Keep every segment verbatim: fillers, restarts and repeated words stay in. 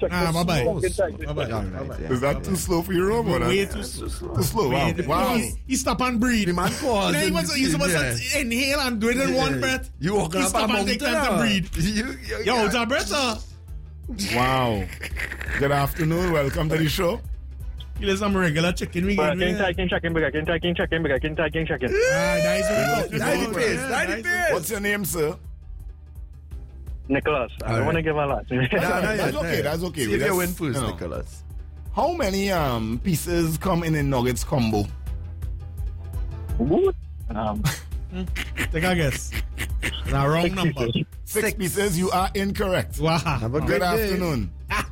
check Ah, this. bye-bye. Bye-bye. Bye-bye. Is that too slow for you, Robo? Way too slow. Too slow. Wow. Way- Wow. He, he stop and breathe. The man paused You know, he and- was, he's supposed yeah. to inhale and do it in one Yeah. breath. You walking He up stop a and take mountain, time to uh, breathe. You, you, Yo, it's a breath, sir. Wow. Good afternoon. Welcome to the show. You know, some regular chicken we get. Burger King, Thai King, chicken, Burger King, Thai King, chicken, Burger King, Thai King, chicken. Ah, nice. Ninety pace, ninety pace. What's your name, sir? Nicholas. I All don't want to right. give a lot. Nah, nah, That's yeah, okay, nah. that's okay. See We if you just, win first, you know. Nicholas. How many um pieces come in a nuggets combo? What? Um, Take a guess. It's a wrong Six number. pieces. Six, Six. pieces. You are incorrect. Wow. Have a Good great day. afternoon.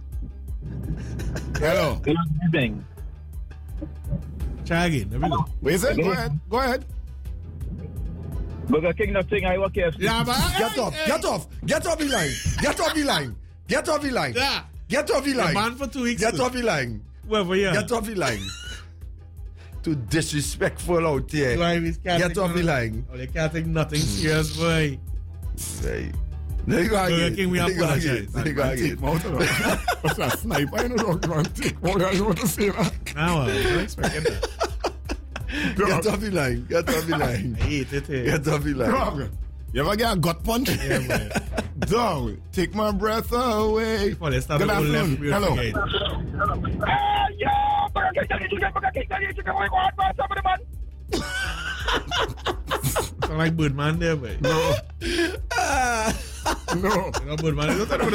Hello. Bing. Try again. There we go. Wait a second. Go ahead. Go ahead. Burger King, nothing. I work here. Yeah, but Get off, get off, get off the line, get off the line, get off the line, Yeah. get off the You're line, banned for two weeks. get off the line, Whoever, yeah. get off the line. Too disrespectful out there. Why we can't Get take off the no- line. Oh, they can't take nothing serious, boy. Hey. There you go Burger again. King, we There you go apologize. again. There you go Man, again. take him out of there. What's that sniper? You know, dog, man. Take him out there. You want to say that? Now, I was expecting that. Get off the line. Get off the line. I hate it here. Get off the line. Dog, you ever get a gut punch? Yeah, boy. Dog, take my breath away. Well, let's start Good the whole left afternoon. wheel Hello. again. Ah, yo, Burger King, chicken, chicken, Burger King, chicken, chicken. What you want, man? Somebody, man. Sound like Birdman there, boy. No. no. You know, Birdman.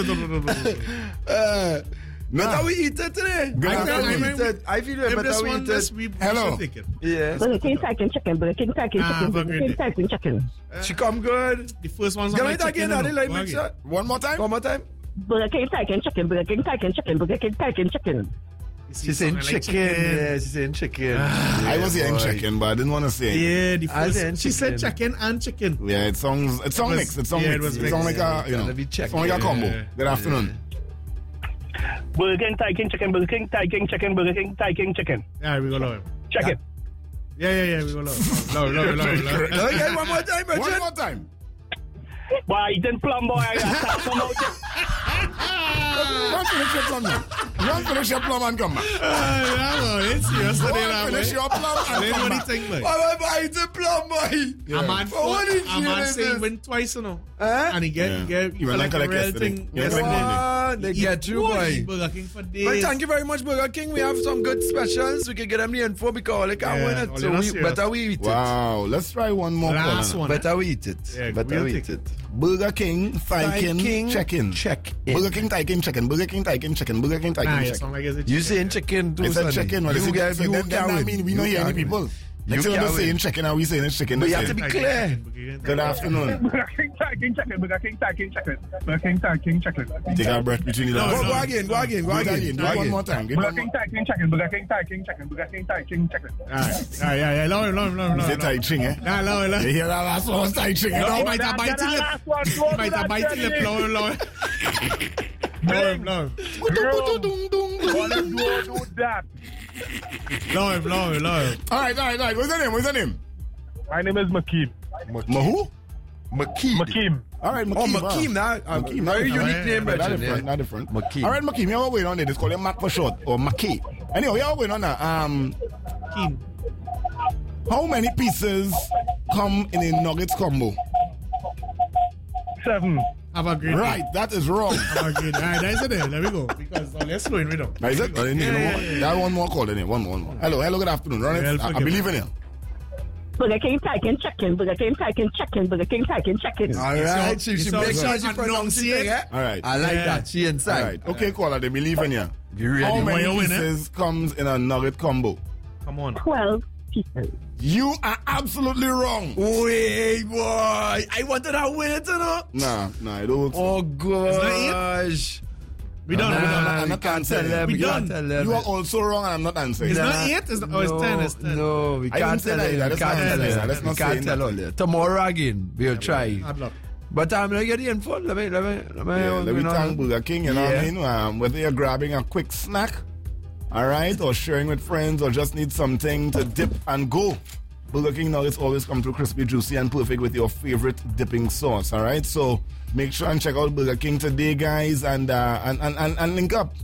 Uh, Nah. Better we eat it today. Good Better afternoon. we eat it. I feel it. If Better this we one, eat this it. we we Hello. should take it. Yes. Burger King, Thai King, chicken. Burger King, Thai King, Ah, chicken. Burger Burger King, King. Thai King, chicken. She come good. The first one's Give on me like it again. chicken. I didn't like Go mix again. it. One more time? One more time. Burger King, Thai King, chicken. Burger King, Thai King, chicken. Burger King, Thai King, chicken. You see, She's saying sounding like chicken. Yeah, she's saying chicken. I was hearing boy. chicken, but I didn't want to say it. Yeah, the I said first. She said chicken. chicken and chicken. Yeah, it sounds it sounds was- mixed. It sounds yeah, it mixed. was It sounds like mixed. a you know. Gotta be It checked. sounds like a combo. Yeah. Good afternoon. Burger King, Thai King, chicken. Burger King, Thai King, chicken. Burger King, Thai King, chicken. Yeah, we go low. Check it. Yeah, yeah, yeah, we go low. Low, low, low, low. Okay, one more time, One Richard. more time. Boy, eating plum, boy. I start come out here. Run finish your plum now. Run finish your plum and come back. Ah, yeah, it's serious today, Run now, finish boy. your plum I and didn't come know back. anything, boy. Why am I eating plum, boy? A man, But what fought- is a man this? say win twice, you know. Huh? And he get, Yeah. he get, He he went felt like like a real yesterday. thing. Yeah, yesterday. like Ah, they He get you, eat boy. Burger King for days. But thank you very much, Burger King. We have some good specials. We can get them the info because they can't Yeah, win oh, it. they're So not we, serious. better we eat it. Wow, let's try one more. Last caller. one. Better we eat it. Yeah, better we'll we take eat it. Burger King, Thai Thai King, King, chicken. check in. Burger King, Thai King, chicken. Burger King, Thai King, chicken. Burger King, Thai Nah, King, you chicken. sound like it's a You chicken. saying chicken too, I said Sonny. chicken. Well, You you get, so you then, then can that win. mean we You know hear can any people. win. Next You time can we're saying win. chicken, are we saying it's chicken? But the you have same. to be clear. Good afternoon. Burger King, Thai King, chicken. Burger King, Thai King, chicken. Burger King, Thai King, chicken. Take a breath between the No, lines. Go, no. go again, go again, go Do it again. again. Do Go it one again. more time. Give Burger one King, more. Thai King, chicken. Burger King, Thai King, chicken. Burger King, Thai King, chicken. Alright, yeah, yeah, yeah. Low, low, low, low. Say Tai Ching, eh? Nah, low, low. You hear that last one was Tai Ching, you He know? might have biting lip. He might have biting lip. Low, low. Low him, low him. What if you do that? Low him, low him, low him. All right, all right, all right. What's your name? What's your name? My name is Makeem. Mahu? Makeem. Makeem. All right, Makeem. Oh, huh? Makeem, now. A Makeem, very not unique different. name, Not Richard. different, yeah. not different. Makeem. All right, Makeem, you are waiting on it. It's called a Mac for short, or Mackey. Anyway, we are waiting on that. Um, Keen. how many pieces come in a nuggets combo? Seven. Have a great Right, that is wrong. day. Have a great day. Alright, that's it then. There we go. Because uh, let's slow it down. Now, is it? Oh, yeah, yeah, yeah. That one more call, then. One more, one more. Hello, hello, good afternoon. Run it. Yeah, I, I forgive believe me. in you. Burger King, Thai King, chicken. Burger King, Thai King, chicken. Burger King, Thai King, chicken. All right, she, she so- makes so sure she pronounces it. enunciate. eh? All right. I like Yeah. that. She All inside. right. Okay, caller, they believe in you. You ready? How Why many you win, eh? pieces comes in a nugget combo? Come on. Twelve pieces. You are absolutely wrong. Wait, boy. I wanted to win it, you know? Nah, nah, it don't work. Oh, that gosh. We done, we Nah, done. I'm we not can't answering. tell them. We We can't done. tell them. You are also wrong, and I'm not answering. It's not eight, it's, oh, it's no, ten, it's ten. No, we I can't didn't say tell that. them. We That's can't not tell saying them. that. That's We not can't saying tell that. all that. Tomorrow again, we'll try. Hard luck. But I'm going to get the info. Let me, let me, let me. Yeah, let me you know. thank Burger King, you know what I Yeah. mean? Um, whether you're grabbing a quick snack, all right, or sharing with friends, or just need something to dip and go. Burger King nuggets always come through crispy, juicy, and perfect with your favorite dipping sauce, all right? So make sure and check out Burger King today, guys, and uh, and, and, and, and link up.